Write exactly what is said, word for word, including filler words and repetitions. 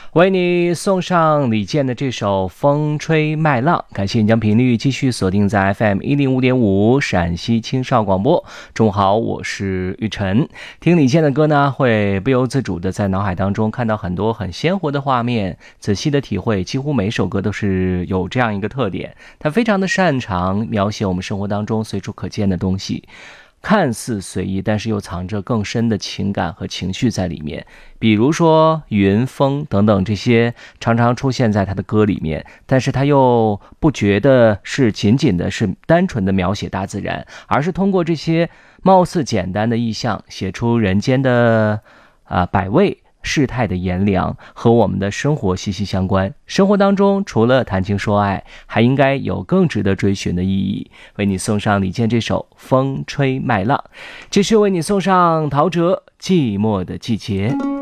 为你送上李健的这首《风吹麦浪》，感谢你将频率继续锁定在 F M 一零五点五陕西青少广播。中午好，我是玉晨。听李健的歌呢，会不由自主的在脑海当中看到很多很鲜活的画面，仔细的体会，几乎每首歌都是有这样一个特点，他非常的擅长描写我们生活当中随处可见的东西。看似随意，但是又藏着更深的情感和情绪在里面。比如说云、风等等，这些常常出现在他的歌里面，但是他又不觉得是仅仅的是单纯的描写大自然，而是通过这些貌似简单的意象，写出人间的啊、呃、百味世态的炎凉，和我们的生活息息相关。生活当中除了谈情说爱，还应该有更值得追寻的意义。为你送上李健这首《风吹麦浪》，继续为你送上陶喆《寂寞的季节》。